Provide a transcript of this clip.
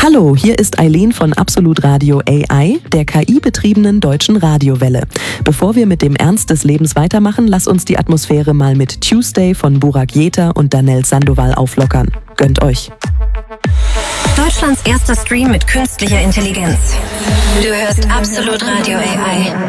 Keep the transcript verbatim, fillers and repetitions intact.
Hallo, hier ist Eileen von Absolut Radio A I, der K I-betriebenen deutschen Radiowelle. Bevor wir mit dem Ernst des Lebens weitermachen, lass uns die Atmosphäre mal mit Tuesday von Burak Jeter und Danel Sandoval auflockern. Gönnt euch. Deutschlands erster Stream mit künstlicher Intelligenz. Du hörst Absolut Radio A I.